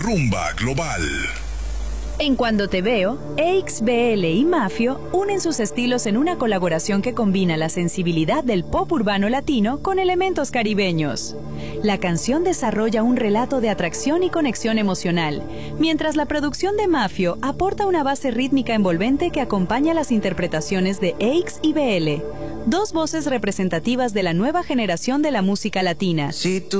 Rumba Global. En Cuando Te Veo, EXBL y Mafio unen sus estilos en una colaboración que combina la sensibilidad del pop urbano latino con elementos caribeños. La canción desarrolla un relato de atracción y conexión emocional, mientras la producción de Mafio aporta una base rítmica envolvente que acompaña las interpretaciones de EXBL, dos voces representativas de la nueva generación de la música latina. Si tú